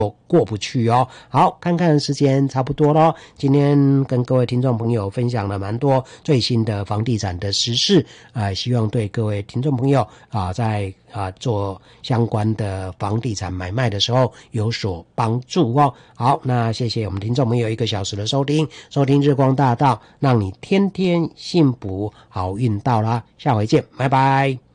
过不去哦。好，看看时间差不多咯，今天跟各位听众朋友分享了蛮多最新的房地产的时事，希望对各位听众朋友在做相关的房地产买卖的时候有所帮助哦。好，那谢谢我们听众朋友1个小时的收听日光大道，让你天天幸福好运到啦，下回见，拜拜。